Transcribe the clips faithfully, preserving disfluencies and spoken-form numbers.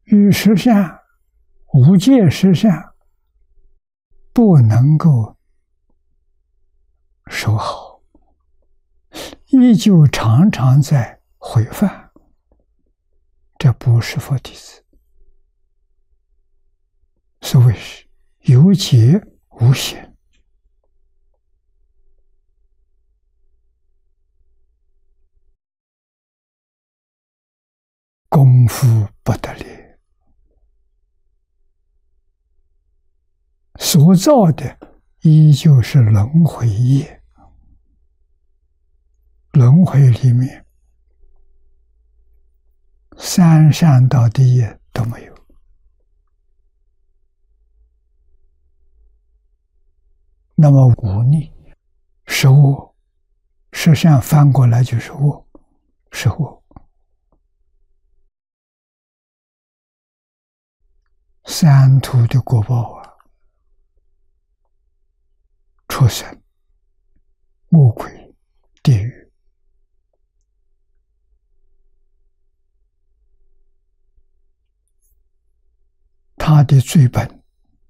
与实相、无界实相不能够守好，依旧常常在毁犯，这不是佛弟子。所谓是有解无行。功夫不得力，所造的依旧是轮回业，轮回里面三善道的业都没有。那么忤逆是恶，实际上翻过来就是恶，是恶。三途的果报啊，畜生、恶鬼、地狱，他的罪本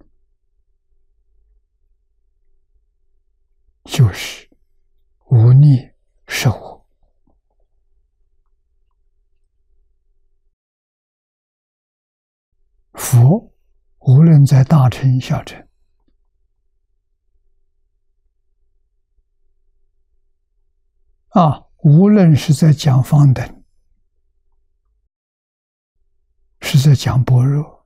就是忤逆是我。佛无论在大乘小乘，啊，无论是在讲方等，是在讲般若，